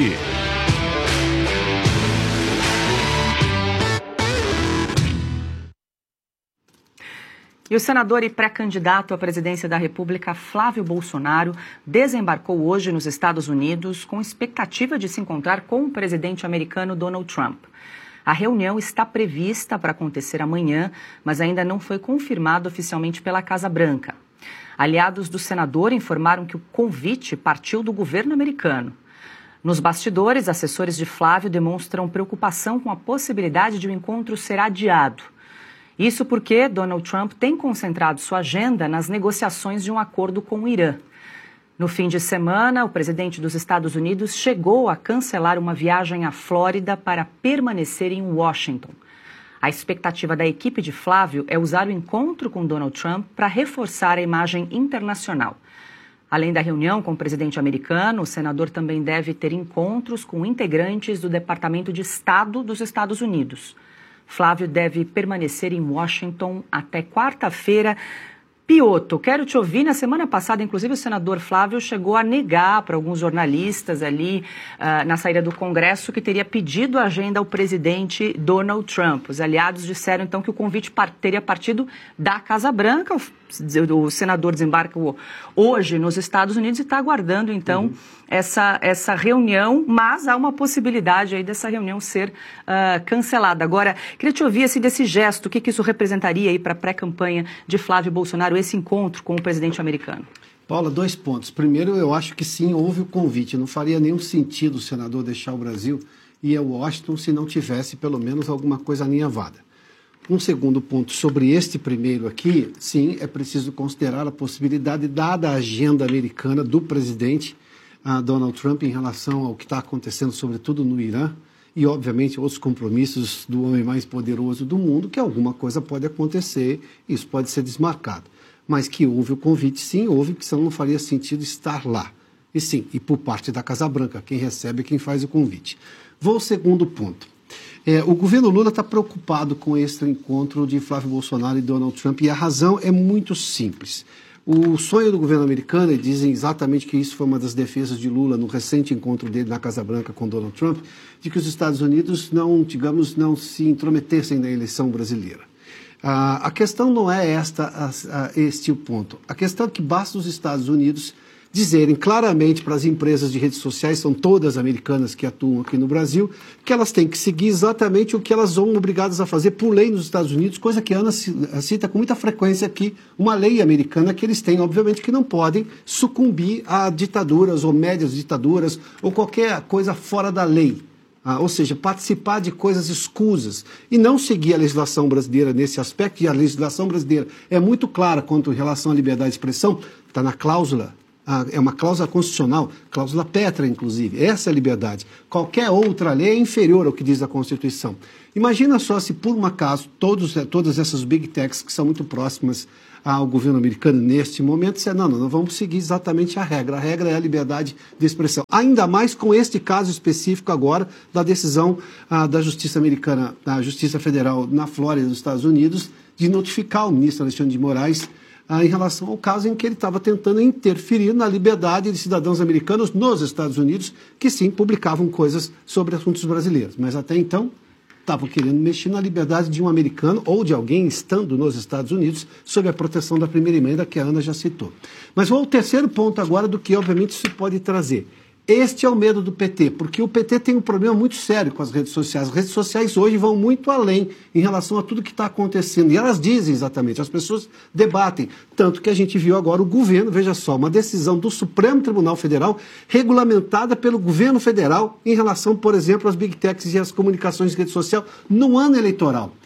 E o senador e pré-candidato à presidência da República, Flávio Bolsonaro, desembarcou hoje nos Estados Unidos com expectativa de se encontrar com o presidente americano Donald Trump. A reunião está prevista para acontecer amanhã, mas ainda não foi confirmada oficialmente pela Casa Branca. Aliados do senador informaram que o convite partiu do governo americano. Nos bastidores, assessores de Flávio demonstram preocupação com a possibilidade de o encontro ser adiado. Isso porque Donald Trump tem concentrado sua agenda nas negociações de um acordo com o Irã. No fim de semana, o presidente dos Estados Unidos chegou a cancelar uma viagem à Flórida para permanecer em Washington. A expectativa da equipe de Flávio é usar o encontro com Donald Trump para reforçar a imagem internacional. Além da reunião com o presidente americano, o senador também deve ter encontros com integrantes do Departamento de Estado dos Estados Unidos. Flávio deve permanecer em Washington até quarta-feira. Piotto, quero te ouvir. Na semana passada, inclusive, o senador Flávio chegou a negar para alguns jornalistas ali uh, na saída do Congresso que teria pedido a agenda ao presidente Donald Trump. Os aliados disseram, então, que o convite par- teria partido da Casa Branca. O, o senador desembarca hoje nos Estados Unidos e está aguardando, então, uhum. essa, essa reunião, mas há uma possibilidade aí dessa reunião ser uh, cancelada. Agora, queria te ouvir assim, desse gesto, o que, que isso representaria aí para a pré-campanha de Flávio Bolsonaro, esse encontro com o presidente americano? Paula, dois pontos. Primeiro, eu acho que sim, houve o convite. Não faria nenhum sentido o senador deixar o Brasil e ir a Washington se não tivesse pelo menos alguma coisa alinhavada. Um segundo ponto sobre este primeiro aqui, sim, é preciso considerar a possibilidade, dada a agenda americana do presidente uh, Donald Trump em relação ao que está acontecendo, sobretudo no Irã, e, obviamente, outros compromissos do homem mais poderoso do mundo, que alguma coisa pode acontecer, isso pode ser desmarcado. Mas que houve o convite, sim, houve, porque senão não faria sentido estar lá. E sim, e por parte da Casa Branca, quem recebe é quem faz o convite. Vou ao segundo ponto. É, o governo Lula está preocupado com esse encontro de Flávio Bolsonaro e Donald Trump, e a razão é muito simples. O sonho do governo americano, e dizem exatamente que isso foi uma das defesas de Lula no recente encontro dele na Casa Branca com Donald Trump, de que os Estados Unidos não, digamos, não se intrometessem na eleição brasileira. Ah, a questão não é esta, a, a, este o ponto. A questão é que basta os Estados Unidos dizerem claramente para as empresas de redes sociais, são todas americanas que atuam aqui no Brasil, que elas têm que seguir exatamente o que elas são obrigadas a fazer por lei nos Estados Unidos, coisa que a Ana cita com muita frequência aqui, uma lei americana que eles têm, obviamente, que não podem sucumbir a ditaduras ou médias ditaduras ou qualquer coisa fora da lei. Ah, ou seja, participar de coisas escusas e não seguir a legislação brasileira nesse aspecto, e a legislação brasileira é muito clara quanto em relação à liberdade de expressão, está na cláusula. Ah, é uma cláusula constitucional, cláusula pétrea, inclusive. Essa é a liberdade. Qualquer outra lei é inferior ao que diz a Constituição. Imagina só se, por um acaso, todos, todas essas big techs que são muito próximas ao governo americano neste momento, disser, não, não, não vamos seguir exatamente a regra. A regra é a liberdade de expressão. Ainda mais com este caso específico agora da decisão ah, da Justiça Americana, da Justiça Federal na Flórida, dos Estados Unidos, de notificar o ministro Alexandre de Moraes Ah, em relação ao caso em que ele estava tentando interferir na liberdade de cidadãos americanos nos Estados Unidos, que sim, publicavam coisas sobre assuntos brasileiros. Mas até então, estavam querendo mexer na liberdade de um americano ou de alguém estando nos Estados Unidos sob a proteção da primeira emenda que a Ana já citou. Mas vou ao terceiro ponto agora do que, obviamente, isso pode trazer. Este é o medo do P T, porque o P T tem um problema muito sério com as redes sociais. As redes sociais hoje vão muito além em relação a tudo que está acontecendo. E elas dizem exatamente, as pessoas debatem. Tanto que a gente viu agora o governo, veja só, uma decisão do Supremo Tribunal Federal regulamentada pelo governo federal em relação, por exemplo, às big techs e às comunicações de rede social no ano eleitoral.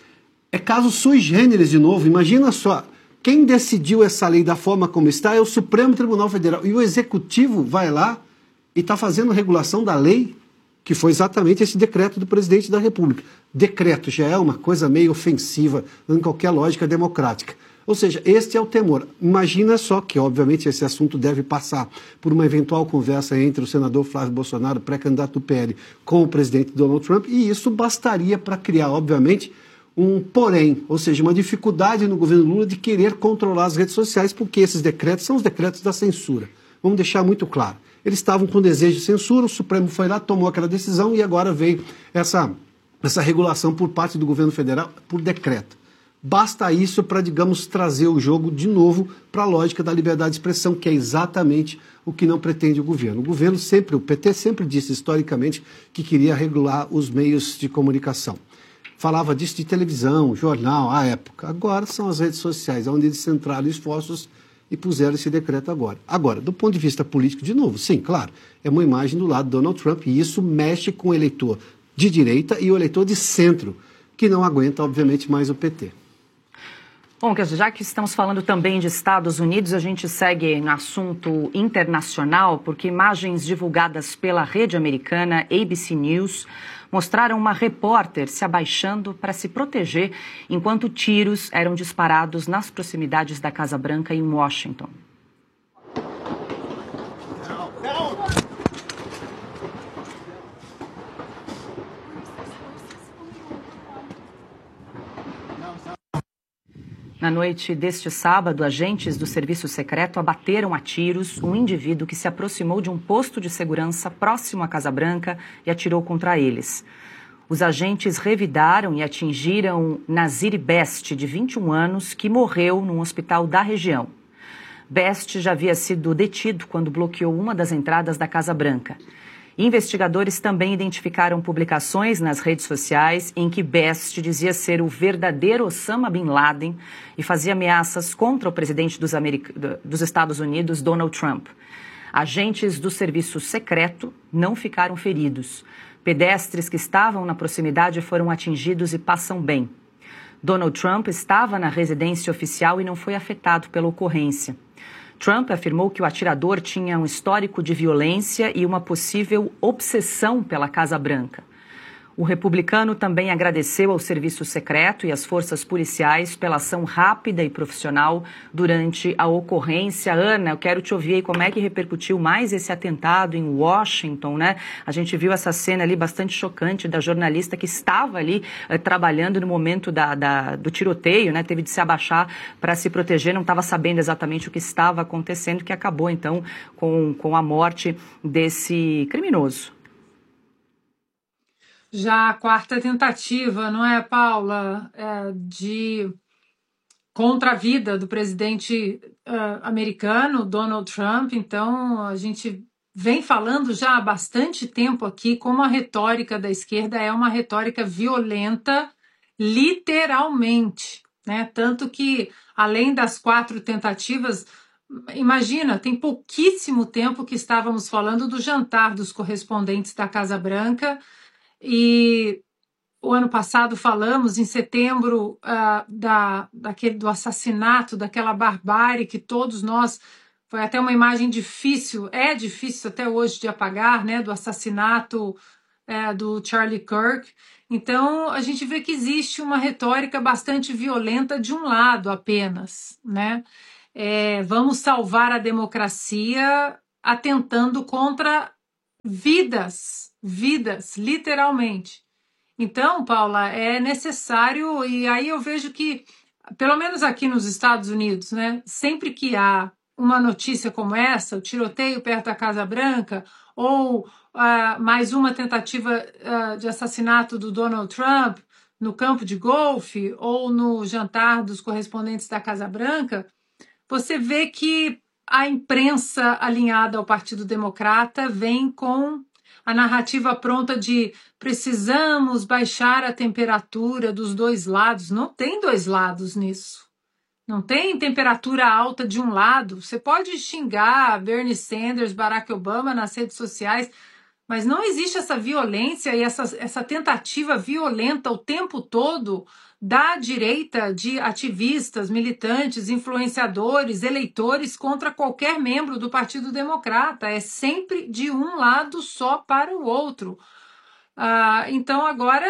é caso sui generis de novo. Imagina só, quem decidiu essa lei da forma como está é o Supremo Tribunal Federal. E o Executivo vai lá e está fazendo regulação da lei, que foi exatamente esse decreto do presidente da República. Decreto já é uma coisa meio ofensiva em qualquer lógica democrática. Ou seja, este é o temor. Imagina só que, obviamente, esse assunto deve passar por uma eventual conversa entre o senador Flávio Bolsonaro, pré-candidato do P L, com o presidente Donald Trump, e isso bastaria para criar, obviamente, um porém, ou seja, uma dificuldade no governo Lula de querer controlar as redes sociais, porque esses decretos são os decretos da censura. Vamos deixar muito claro. Eles estavam com desejo de censura, o Supremo foi lá, tomou aquela decisão e agora veio essa, essa regulação por parte do governo federal por decreto. Basta isso para, digamos, trazer o jogo de novo para a lógica da liberdade de expressão, que é exatamente o que não pretende o governo. O governo sempre, o P T sempre disse historicamente que queria regular os meios de comunicação. Falava disso de televisão, jornal, à época. Agora são as redes sociais, onde eles centraram esforços e puseram esse decreto agora. Agora, do ponto de vista político, de novo, sim, claro, é uma imagem do lado do Donald Trump e isso mexe com o eleitor de direita e o eleitor de centro, que não aguenta, obviamente, mais o P T. Bom, já que estamos falando também de Estados Unidos, a gente segue no assunto internacional, porque imagens divulgadas pela rede americana A B C News mostraram uma repórter se abaixando para se proteger enquanto tiros eram disparados nas proximidades da Casa Branca em Washington. Na noite deste sábado, agentes do Serviço Secreto abateram a tiros um indivíduo que se aproximou de um posto de segurança próximo à Casa Branca e atirou contra eles. Os agentes revidaram e atingiram Nazir Best, de vinte e um anos, que morreu num hospital da região. Best já havia sido detido quando bloqueou uma das entradas da Casa Branca. Investigadores também identificaram publicações nas redes sociais em que Best dizia ser o verdadeiro Osama Bin Laden e fazia ameaças contra o presidente dos, Americ... dos Estados Unidos, Donald Trump. Agentes do serviço secreto não ficaram feridos. Pedestres que estavam na proximidade foram atingidos e passam bem. Donald Trump estava na residência oficial e não foi afetado pela ocorrência. Trump afirmou que o atirador tinha um histórico de violência e uma possível obsessão pela Casa Branca. O republicano também agradeceu ao serviço secreto e às forças policiais pela ação rápida e profissional durante a ocorrência. Ana, eu quero te ouvir aí como é que repercutiu mais esse atentado em Washington, né? A gente viu essa cena ali bastante chocante da jornalista que estava ali eh, trabalhando no momento da, da, do tiroteio, né? Teve de se abaixar para se proteger, não estava sabendo exatamente o que estava acontecendo, que acabou então com, com a morte desse criminoso. Já a quarta tentativa, não é, Paula, é, de contra a vida do presidente uh, americano, Donald Trump. Então, a gente vem falando já há bastante tempo aqui como a retórica da esquerda é uma retórica violenta, literalmente, né? Tanto que, além das quatro tentativas, imagina, tem pouquíssimo tempo que estávamos falando do jantar dos correspondentes da Casa Branca. E o ano passado falamos, em setembro, uh, da, daquele, do assassinato, daquela barbárie que todos nós, foi até uma imagem difícil, é difícil até hoje de apagar, né, do assassinato uh, do Charlie Kirk. Então, a gente vê que existe uma retórica bastante violenta de um lado apenas, né? É, vamos salvar a democracia atentando contra vidas, vidas, literalmente. Então, Paula, é necessário, e aí eu vejo que, pelo menos aqui nos Estados Unidos, né, sempre que há uma notícia como essa, o tiroteio perto da Casa Branca, ou uh, mais uma tentativa uh, de assassinato do Donald Trump no campo de golfe, ou no jantar dos correspondentes da Casa Branca, você vê que a imprensa alinhada ao Partido Democrata vem com a narrativa pronta de precisamos baixar a temperatura dos dois lados. Não tem dois lados nisso. Não tem temperatura alta de um lado. Você pode xingar Bernie Sanders, Barack Obama nas redes sociais, mas não existe essa violência e essa, essa tentativa violenta o tempo todo da direita, de ativistas, militantes, influenciadores, eleitores contra qualquer membro do Partido Democrata. É sempre de um lado só para o outro. Ah, então agora,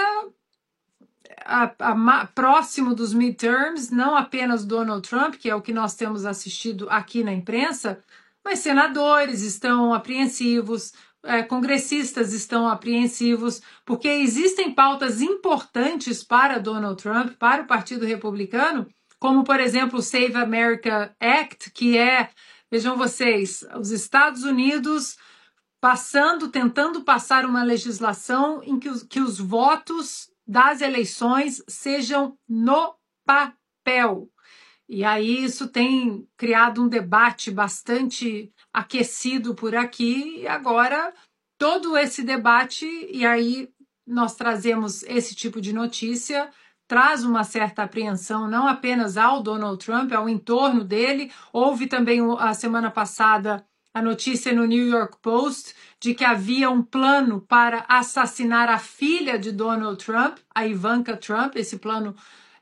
a, a, próximo dos midterms, não apenas Donald Trump, que é o que nós temos assistido aqui na imprensa, mas senadores estão apreensivos, É, congressistas estão apreensivos, porque existem pautas importantes para Donald Trump, para o Partido Republicano, como, por exemplo, o Save America Act, que é, vejam vocês, os Estados Unidos passando, tentando passar uma legislação em que os, que os votos das eleições sejam no papel. E aí isso tem criado um debate bastante aquecido por aqui, e agora todo esse debate, e aí nós trazemos esse tipo de notícia, traz uma certa apreensão não apenas ao Donald Trump, ao entorno dele. Houve também a semana passada a notícia no New York Post de que havia um plano para assassinar a filha de Donald Trump, a Ivanka Trump. Esse plano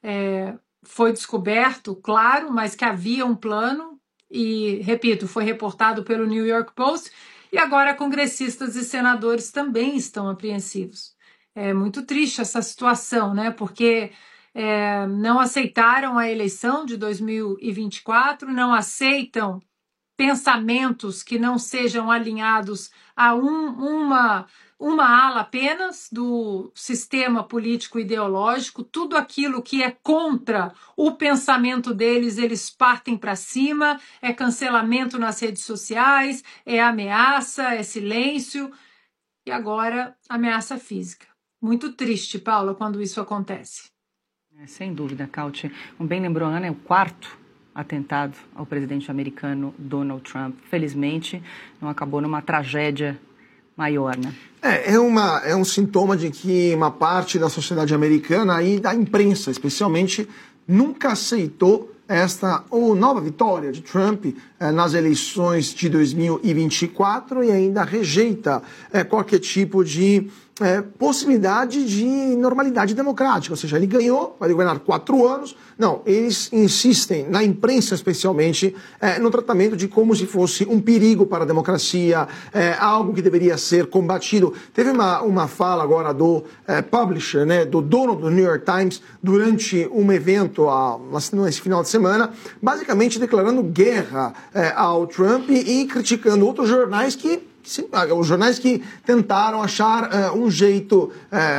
é, foi descoberto, claro, mas que havia um plano. E, repito, foi reportado pelo New York Post, e agora congressistas e senadores também estão apreensivos. É muito triste essa situação, né? Porque é, não aceitaram a eleição de dois mil e vinte e quatro, não aceitam pensamentos que não sejam alinhados a um, uma, uma ala apenas do sistema político-ideológico. Tudo aquilo que é contra o pensamento deles, eles partem para cima, é cancelamento nas redes sociais, é ameaça, é silêncio, e agora ameaça física. Muito triste, Paula, quando isso acontece. É, sem dúvida, Cauti. Como bem lembrou a Ana, é o quarto atentado ao presidente americano Donald Trump. Felizmente, não acabou numa tragédia maior, né? É, é, uma, é um sintoma de que uma parte da sociedade americana e da imprensa, especialmente, nunca aceitou esta ou nova vitória de Trump eh, nas eleições de dois mil e vinte e quatro e ainda rejeita eh, qualquer tipo de eh, possibilidade de normalidade democrática. Ou seja, ele ganhou, vai governar quatro anos. Não, eles insistem, na imprensa especialmente, eh, no tratamento de como se fosse um perigo para a democracia, eh, algo que deveria ser combatido. Teve uma, uma fala agora do eh, publisher, né, do dono do New York Times, durante um evento a, nesse final de semana, basicamente declarando guerra eh, ao Trump e criticando outros jornais que Sim, os jornais que tentaram achar uh, um jeito,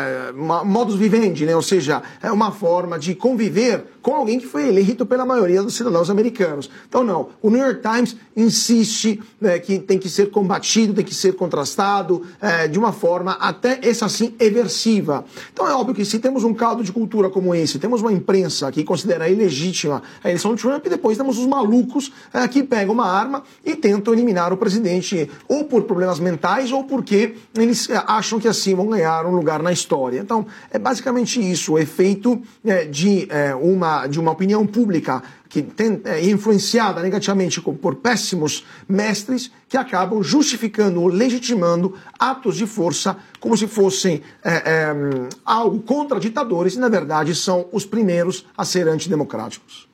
uh, modus vivendi, né? Ou seja, é uma forma de conviver com alguém que foi eleito pela maioria dos cidadãos americanos. Então, não, o New York Times insiste né, que tem que ser combatido, tem que ser contrastado uh, de uma forma até, essa assim, eversiva. Então, é óbvio que se temos um caldo de cultura como esse, temos uma imprensa que considera ilegítima a eleição de Trump, e depois temos os malucos uh, que pegam uma arma e tentam eliminar o presidente ou por problemas mentais ou porque eles acham que assim vão ganhar um lugar na história. Então, é basicamente isso, o efeito é, de, é, uma, de uma opinião pública que tem, é influenciada negativamente por péssimos mestres que acabam justificando ou legitimando atos de força como se fossem é, é, algo contra ditadores e, na verdade, são os primeiros a ser antidemocráticos.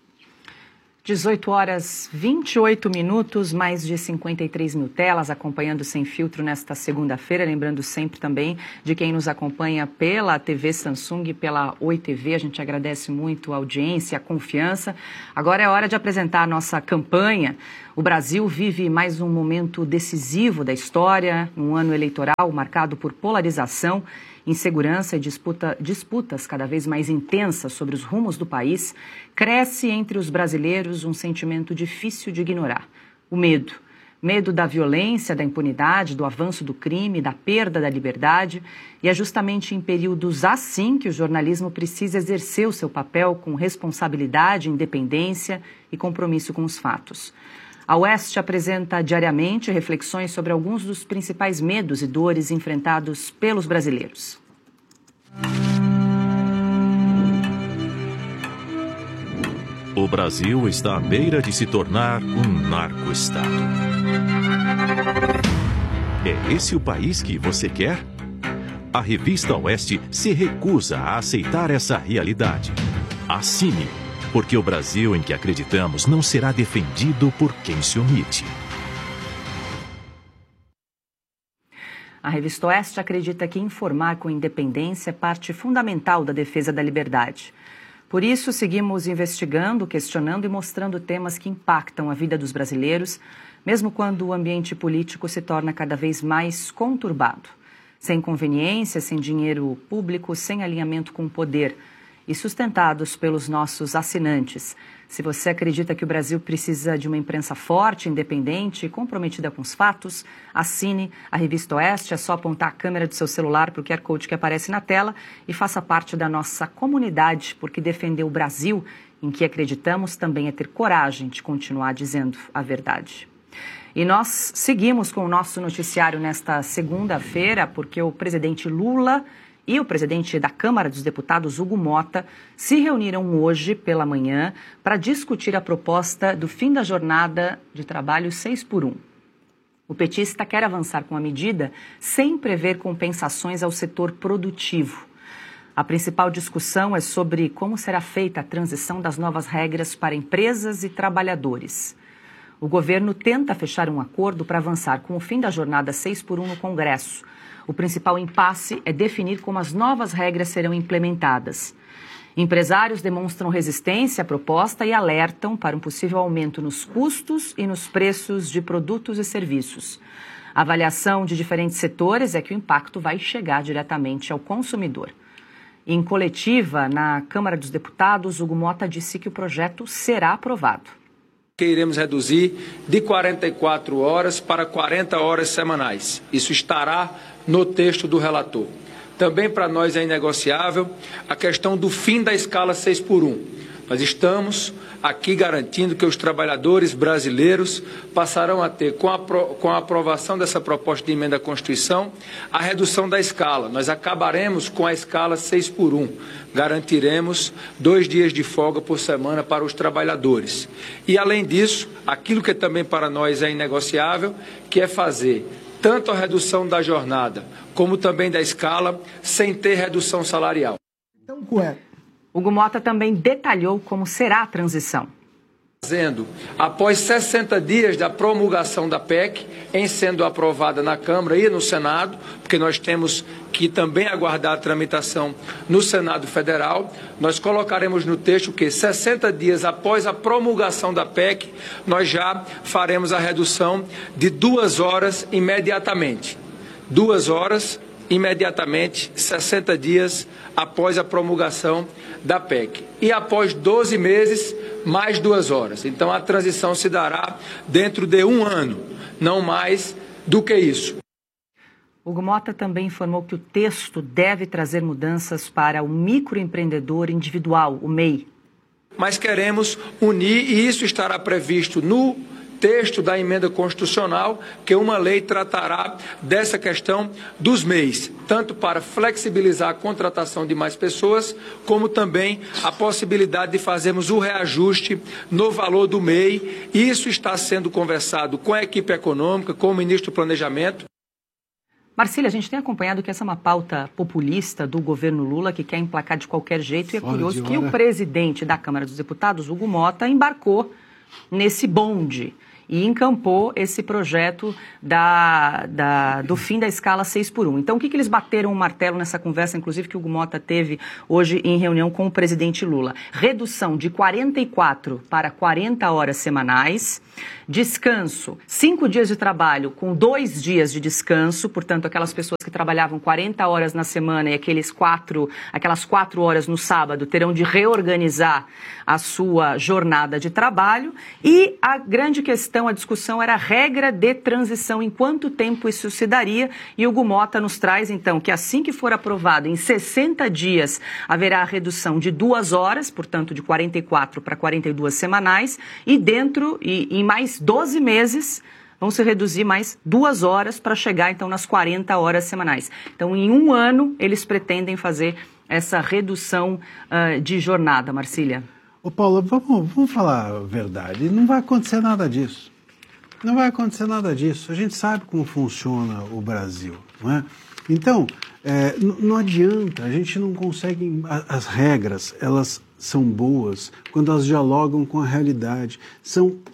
dezoito horas e vinte e oito minutos, mais de cinquenta e três mil telas acompanhando Sem Filtro nesta segunda-feira. Lembrando sempre também de quem nos acompanha pela T V Samsung e pela Oi T V. A gente agradece muito a audiência, a confiança. Agora é hora de apresentar a nossa campanha. O Brasil vive mais um momento decisivo da história, um ano eleitoral marcado por polarização, insegurança e disputa, disputas cada vez mais intensas sobre os rumos do país. Cresce entre os brasileiros um sentimento difícil de ignorar: o medo. Medo da violência, da impunidade, do avanço do crime, da perda da liberdade. E é justamente em períodos assim que o jornalismo precisa exercer o seu papel com responsabilidade, independência e compromisso com os fatos. A Oeste apresenta diariamente reflexões sobre alguns dos principais medos e dores enfrentados pelos brasileiros. O Brasil está à beira de se tornar um narco-estado. É esse o país que você quer? A Revista Oeste se recusa a aceitar essa realidade. Assine, porque o Brasil em que acreditamos não será defendido por quem se omite. A Revista Oeste acredita que informar com independência é parte fundamental da defesa da liberdade. Por isso, seguimos investigando, questionando e mostrando temas que impactam a vida dos brasileiros, mesmo quando o ambiente político se torna cada vez mais conturbado. Sem conveniência, sem dinheiro público, sem alinhamento com o poder e sustentados pelos nossos assinantes. Se você acredita que o Brasil precisa de uma imprensa forte, independente e comprometida com os fatos, assine a Revista Oeste. É só apontar a câmera do seu celular para o Q R Code que aparece na tela e faça parte da nossa comunidade, porque defender o Brasil em que acreditamos também é ter coragem de continuar dizendo a verdade. E nós seguimos com o nosso noticiário nesta segunda-feira, porque o presidente Lula e o presidente da Câmara dos Deputados, Hugo Motta, se reuniram hoje pela manhã para discutir a proposta do fim da jornada de trabalho seis por um. O petista quer avançar com a medida sem prever compensações ao setor produtivo. A principal discussão é sobre como será feita a transição das novas regras para empresas e trabalhadores. O governo tenta fechar um acordo para avançar com o fim da jornada seis por um no Congresso. O principal impasse é definir como as novas regras serão implementadas. Empresários demonstram resistência à proposta e alertam para um possível aumento nos custos e nos preços de produtos e serviços. A avaliação de diferentes setores é que o impacto vai chegar diretamente ao consumidor. Em coletiva, na Câmara dos Deputados, Hugo Motta disse que o projeto será aprovado. Que iremos reduzir de quarenta e quatro horas para quarenta horas semanais. Isso estará no texto do relator. Também para nós é inegociável a questão do fim da escala seis por um. Nós estamos aqui garantindo que os trabalhadores brasileiros passarão a ter, com a, com a aprovação dessa proposta de emenda à Constituição, a redução da escala. Nós acabaremos com a escala seis por um. Garantiremos dois dias de folga por semana para os trabalhadores. E, além disso, aquilo que também para nós é inegociável, que é fazer tanto a redução da jornada como também da escala sem ter redução salarial. Então, ué. Hugo Motta também detalhou como será a transição. Fazendo, após sessenta dias da promulgação da P E C, em sendo aprovada na Câmara e no Senado, porque nós temos que também aguardar a tramitação no Senado Federal, nós colocaremos no texto que sessenta dias após a promulgação da P E C, nós já faremos a redução de duas horas imediatamente. Duas horas imediatamente, sessenta dias após a promulgação da P E C. E após doze meses, mais duas horas. Então, a transição se dará dentro de um ano, não mais do que isso. Hugo Motta também informou que o texto deve trazer mudanças para o microempreendedor individual, o M E I. Mas queremos unir, e isso estará previsto no texto da emenda constitucional, que uma lei tratará dessa questão dos M E Is, tanto para flexibilizar a contratação de mais pessoas, como também a possibilidade de fazermos o reajuste no valor do M E I. Isso está sendo conversado com a equipe econômica, com o ministro do Planejamento. Marcília, a gente tem acompanhado que essa é uma pauta populista do governo Lula, que quer emplacar de qualquer jeito, e é curioso que o presidente da Câmara dos Deputados, Hugo Motta, embarcou nesse bonde e encampou esse projeto da, da, do fim da escala seis por um. Então, o que, que eles bateram o martelo nessa conversa, inclusive, que o Hugo Motta teve hoje em reunião com o presidente Lula? Redução de quarenta e quatro para quarenta horas semanais, descanso, cinco dias de trabalho com dois dias de descanso, portanto, aquelas pessoas que trabalhavam quarenta horas na semana e aqueles quatro, aquelas quatro horas no sábado terão de reorganizar a sua jornada de trabalho. E a grande questão, a discussão era a regra de transição, em quanto tempo isso se daria, e o Hugo Motta nos traz, então, que assim que for aprovado, em sessenta dias, haverá a redução de duas horas, portanto, de quarenta e quatro para quarenta e duas semanais, e dentro, e em mais doze meses, vão se reduzir mais duas horas para chegar, então, nas quarenta horas semanais. Então, em um ano, eles pretendem fazer essa redução uh, de jornada, Marcília. Ô Paulo, vamos, vamos falar a verdade, não vai acontecer nada disso. Não vai acontecer nada disso. A gente sabe como funciona o Brasil, não é? Então, é, não adianta, a gente não consegue... As regras, elas são boas quando elas dialogam com a realidade. São uh,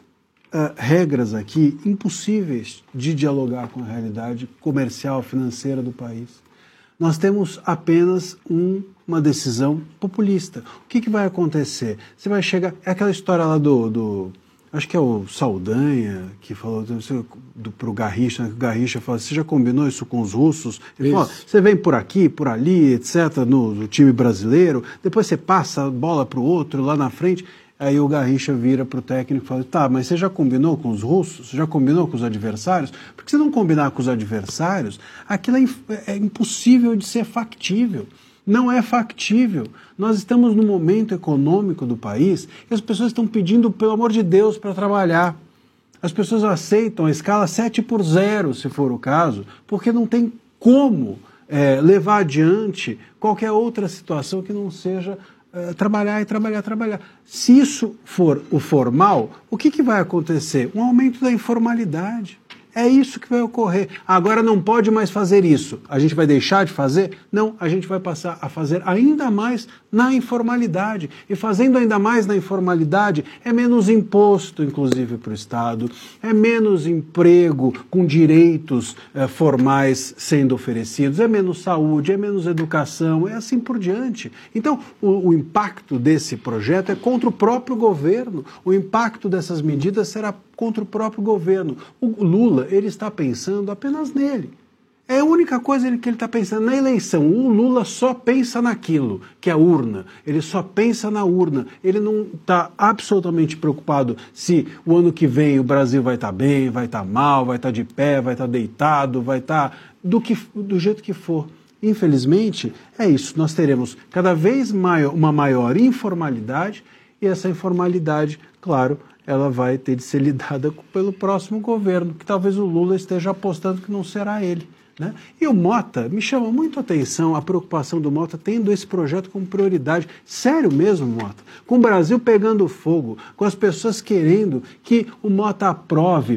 regras aqui impossíveis de dialogar com a realidade comercial, financeira do país. Nós temos apenas um, uma decisão populista. O que, que vai acontecer? Você vai chegar... É aquela história lá do... do acho que é o Saldanha que falou para o Garrincha, o Garrincha falou, você já combinou isso com os russos? Ele falou, você vem por aqui, por ali, etcétera, no, no time brasileiro, depois você passa a bola para o outro lá na frente. Aí o Garrincha vira para o técnico e fala, tá, mas você já combinou com os russos? Você já combinou com os adversários? Porque se não combinar com os adversários, aquilo é, é impossível de ser factível. Não é factível. Nós estamos num momento econômico do país que as pessoas estão pedindo, pelo amor de Deus, para trabalhar. As pessoas aceitam a escala sete por zero, se for o caso, porque não tem como é, levar adiante qualquer outra situação que não seja é, trabalhar e trabalhar, trabalhar. Se isso for o formal, o que, que vai acontecer? Um aumento da informalidade. É isso que vai ocorrer. Agora não pode mais fazer isso. A gente vai deixar de fazer? Não, a gente vai passar a fazer ainda mais na informalidade. E fazendo ainda mais na informalidade, é menos imposto, inclusive, para o Estado, é menos emprego com direitos eh, formais sendo oferecidos, é menos saúde, é menos educação, é assim por diante. Então, o, o impacto desse projeto é contra o próprio governo. O impacto dessas medidas será contra o próprio governo. O Lula, ele está pensando apenas nele. É a única coisa que ele está pensando na eleição. O Lula só pensa naquilo, que é a urna. Ele só pensa na urna. Ele não está absolutamente preocupado se o ano que vem o Brasil vai estar bem, vai estar mal, vai estar de pé, vai estar deitado, vai estar do, que, do jeito que for. Infelizmente, é isso. Nós teremos cada vez maior, uma maior informalidade e essa informalidade, claro, ela vai ter de ser lidada pelo próximo governo, que talvez o Lula esteja apostando que não será ele, né? E o Mota, me chama muito a atenção a preocupação do Mota tendo esse projeto como prioridade. Sério mesmo, Mota? Com o Brasil pegando fogo, com as pessoas querendo que o Mota aprove,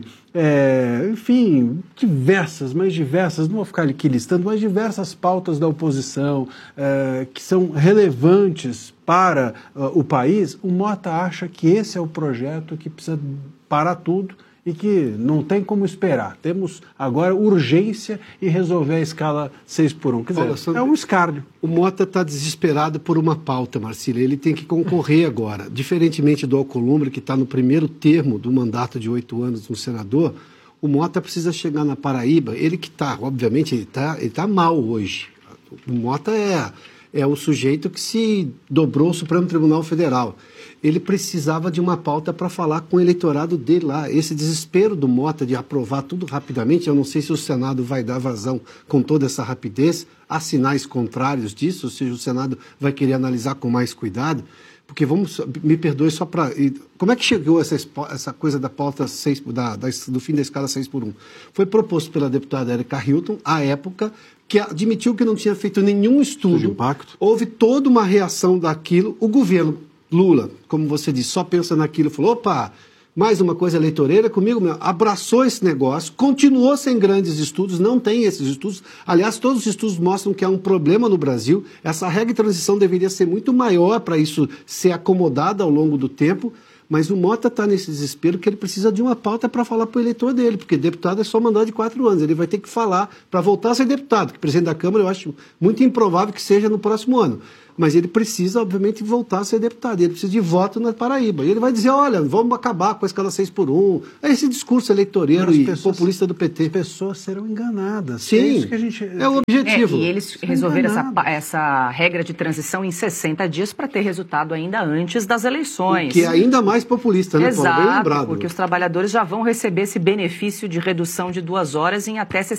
é, enfim, diversas, mas diversas, não vou ficar aqui listando, mas diversas pautas da oposição é, que são relevantes para uh, o país, o Mota acha que esse é o projeto que precisa parar tudo e que não tem como esperar. Temos agora urgência em resolver a escala seis por um. Quer dizer, Olha, Sandro, é um escárnio. O Mota está desesperado por uma pauta, Marcília. Ele tem que concorrer agora. Diferentemente do Alcolumbre, que está no primeiro termo do mandato de oito anos no senador, o Mota precisa chegar na Paraíba. Ele que está, obviamente, ele está ele tá mal hoje. O Mota é... é o sujeito que se dobrou ao Supremo Tribunal Federal. Ele precisava de uma pauta para falar com o eleitorado dele lá. Esse desespero do Mota de aprovar tudo rapidamente, eu não sei se o Senado vai dar vazão com toda essa rapidez, há sinais contrários disso, ou seja, o Senado vai querer analisar com mais cuidado, porque vamos, me perdoe só para... Como é que chegou essa, essa coisa da pauta seis, da, da, do fim da escala seis por um? Foi proposto pela deputada Erika Hilton, à época, que admitiu que não tinha feito nenhum estudo. De impacto. Houve toda uma reação daquilo. O governo Lula, como você disse, só pensa naquilo, falou, opa, mais uma coisa eleitoreira comigo, meu, abraçou esse negócio, continuou sem grandes estudos, não tem esses estudos. Aliás, todos os estudos mostram que há um problema no Brasil. Essa regra de transição deveria ser muito maior para isso ser acomodado ao longo do tempo. Mas o Mota está nesse desespero que ele precisa de uma pauta para falar para o eleitor dele, porque deputado é só mandato de quatro anos. Ele vai ter que falar para voltar a ser deputado, que presidente da Câmara eu acho muito improvável que seja no próximo ano. Mas ele precisa, obviamente, voltar a ser deputado. Ele precisa de voto na Paraíba. E ele vai dizer, olha, vamos acabar com a escala seis por um. É esse discurso eleitoreiro e pessoas, populista do P T. As pessoas serão enganadas. Sim, é isso que a gente... é o objetivo. É, e eles resolveram essa, essa regra de transição em sessenta dias para ter resultado ainda antes das eleições. O que é ainda mais populista, né, Exato, Paulo? Bem lembrado. Porque os trabalhadores já vão receber esse benefício de redução de duas horas em até sessenta